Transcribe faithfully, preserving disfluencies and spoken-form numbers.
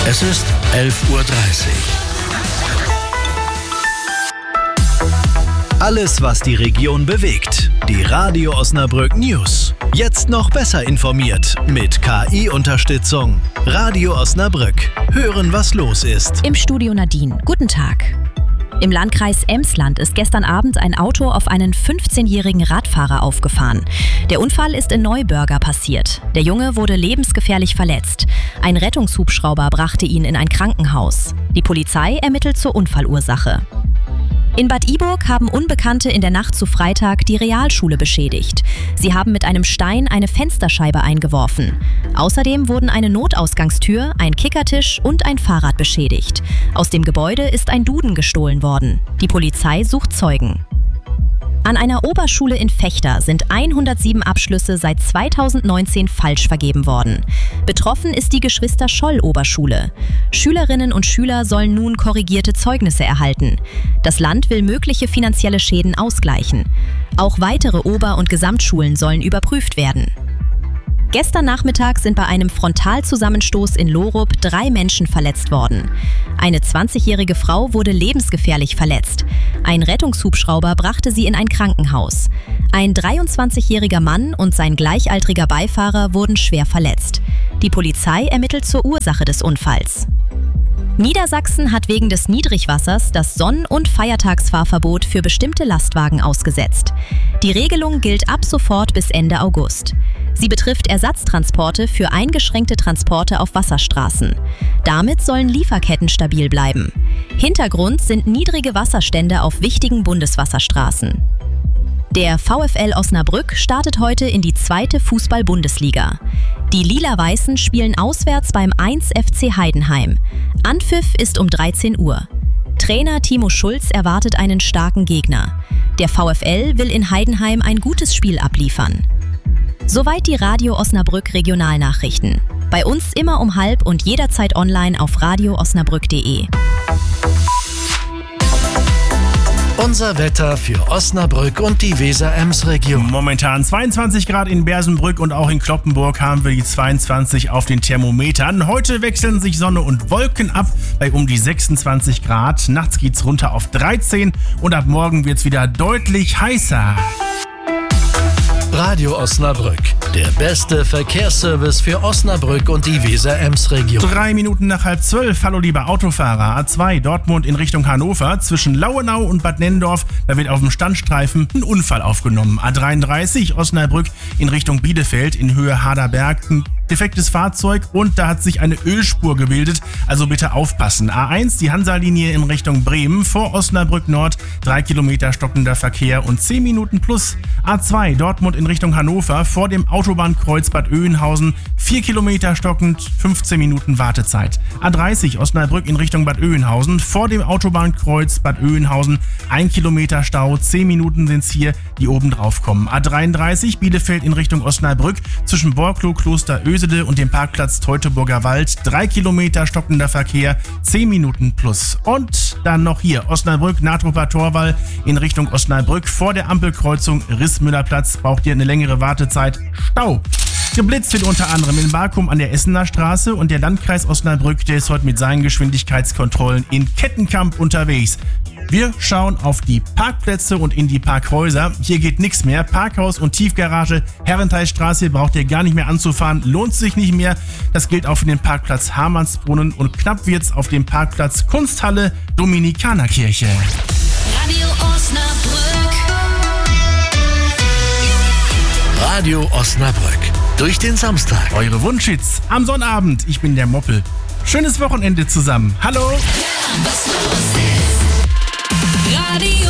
Es ist elf Uhr dreißig. Alles, was die Region bewegt. Die Radio Osnabrück News. Jetzt noch besser informiert mit K I-Unterstützung. Radio Osnabrück. Hören, was los ist. Im Studio Nadine. Guten Tag. Im Landkreis Emsland ist gestern Abend ein Auto auf einen fünfzehnjährigen Radfahrer aufgefahren. Der Unfall ist in Neubörger passiert. Der Junge wurde lebensgefährlich verletzt. Ein Rettungshubschrauber brachte ihn in ein Krankenhaus. Die Polizei ermittelt zur Unfallursache. In Bad Iburg haben Unbekannte in der Nacht zu Freitag die Realschule beschädigt. Sie haben mit einem Stein eine Fensterscheibe eingeworfen. Außerdem wurden eine Notausgangstür, ein Kickertisch und ein Fahrrad beschädigt. Aus dem Gebäude ist ein Duden gestohlen worden. Die Polizei sucht Zeugen. An einer Oberschule in Vechta sind hundertsieben Abschlüsse seit zweitausendneunzehn falsch vergeben worden. Betroffen ist die Geschwister-Scholl-Oberschule. Schülerinnen und Schüler sollen nun korrigierte Zeugnisse erhalten. Das Land will mögliche finanzielle Schäden ausgleichen. Auch weitere Ober- und Gesamtschulen sollen überprüft werden. Gestern Nachmittag sind bei einem Frontalzusammenstoß in Lorup drei Menschen verletzt worden. Eine zwanzigjährige Frau wurde lebensgefährlich verletzt. Ein Rettungshubschrauber brachte sie in ein Krankenhaus. Ein dreiundzwanzigjähriger Mann und sein gleichaltriger Beifahrer wurden schwer verletzt. Die Polizei ermittelt zur Ursache des Unfalls. Niedersachsen hat wegen des Niedrigwassers das Sonn- und Feiertagsfahrverbot für bestimmte Lastwagen ausgesetzt. Die Regelung gilt ab sofort bis Ende August. Sie betrifft Ersatztransporte für eingeschränkte Transporte auf Wasserstraßen. Damit sollen Lieferketten stabil bleiben. Hintergrund sind niedrige Wasserstände auf wichtigen Bundeswasserstraßen. Der VfL Osnabrück startet heute in die zweite Fußball-Bundesliga. Die Lila-Weißen spielen auswärts beim eins F C Heidenheim. Anpfiff ist um dreizehn Uhr. Trainer Timo Schulz erwartet einen starken Gegner. Der VfL will in Heidenheim ein gutes Spiel abliefern. Soweit die Radio Osnabrück Regionalnachrichten. Bei uns immer um halb und jederzeit online auf radio osnabrück punkt de. Unser Wetter für Osnabrück und die Weser-Ems-Region. Momentan zweiundzwanzig Grad in Bersenbrück und auch in Cloppenburg haben wir die zweiundzwanzig auf den Thermometern. Heute wechseln sich Sonne und Wolken ab bei um die sechsundzwanzig Grad. Nachts geht's runter auf dreizehn und ab morgen wird's wieder deutlich heißer. Radio Osnabrück, der beste Verkehrsservice für Osnabrück und die Weser-Ems-Region. Drei Minuten nach halb zwölf. Hallo liebe Autofahrer. A zwei Dortmund in Richtung Hannover. Zwischen Lauenau und Bad Nennendorf, da wird auf dem Standstreifen ein Unfall aufgenommen. A dreiunddreißig Osnabrück in Richtung Bielefeld in Höhe Haderberg. Ein defektes Fahrzeug und da hat sich eine Ölspur gebildet, also bitte aufpassen. A eins, die Hansa-Linie in Richtung Bremen, vor Osnabrück Nord, drei Kilometer stockender Verkehr und zehn Minuten plus. A zwei, Dortmund in Richtung Hannover, vor dem Autobahnkreuz Bad Oeynhausen, vier Kilometer stockend, fünfzehn Minuten Wartezeit. A dreißig, Osnabrück in Richtung Bad Oeynhausen, vor dem Autobahnkreuz Bad Oeynhausen, ein Kilometer Stau, zehn Minuten sind's hier, die oben drauf kommen. A dreiunddreißig, Bielefeld in Richtung Osnabrück, zwischen Borklow, Kloster Ösede und dem Parkplatz Teutoburger Wald, drei Kilometer stockender Verkehr, zehn Minuten plus. Und dann noch hier, Osnabrück, Natrupper Torwall in Richtung Osnabrück, vor der Ampelkreuzung Riss-Müller-Platz, braucht ihr eine längere Wartezeit, Stau. Geblitzt wird unter anderem in Barkum an der Essener Straße und der Landkreis Osnabrück, der ist heute mit seinen Geschwindigkeitskontrollen in Kettenkamp unterwegs. Wir schauen auf die Parkplätze und in die Parkhäuser. Hier geht nichts mehr. Parkhaus und Tiefgarage, Herrenteilstraße braucht ihr gar nicht mehr anzufahren. Lohnt sich nicht mehr. Das gilt auch für den Parkplatz Hamannsbrunnen und knapp wird's auf dem Parkplatz Kunsthalle Dominikanerkirche. Radio Osnabrück. Radio Osnabrück. Durch den Samstag. Eure Wunschhits am Sonnabend. Ich bin der Moppel. Schönes Wochenende zusammen. Hallo. Was los ist. Radio